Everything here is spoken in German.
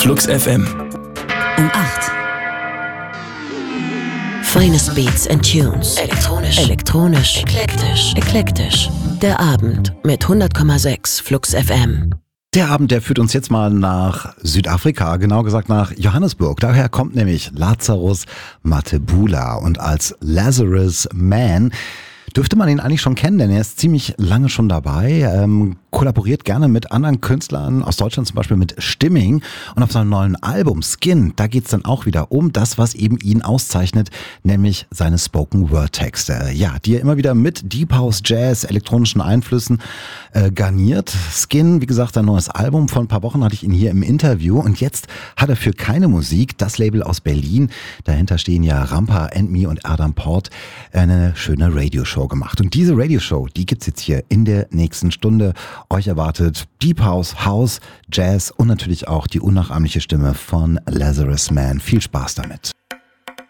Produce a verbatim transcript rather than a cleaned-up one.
Flux F M. Um acht. Finest Beats and Tunes. Elektronisch. Elektronisch. Eklektisch. Eklektisch. Der Abend mit hundert Komma sechs Flux F M. Der Abend, der führt uns jetzt mal nach Südafrika, genau gesagt nach Johannesburg. Daher kommt nämlich Lazarus Mathebula und als Lazarus Man dürfte man ihn eigentlich schon kennen, denn er ist ziemlich lange schon dabei, ähm, kollaboriert gerne mit anderen Künstlern aus Deutschland, zum Beispiel mit Stimming. Und auf seinem neuen Album Skin, da geht's dann auch wieder um das, was eben ihn auszeichnet, nämlich seine Spoken-Word-Texte. Ja, die er immer wieder mit Deep House, Jazz, elektronischen Einflüssen äh, garniert. Skin, wie gesagt, sein neues Album. Vor ein paar Wochen hatte ich ihn hier im Interview und jetzt hat er für Keine Musik, das Label aus Berlin, dahinter stehen ja Rampa and Me und Adam Port, eine schöne Radioshow gemacht. Und diese Radioshow, die gibt's jetzt hier in der nächsten Stunde. Euch erwartet Deep House, House, Jazz und natürlich auch die unnachahmliche Stimme von Lazarus Man. Viel Spaß damit.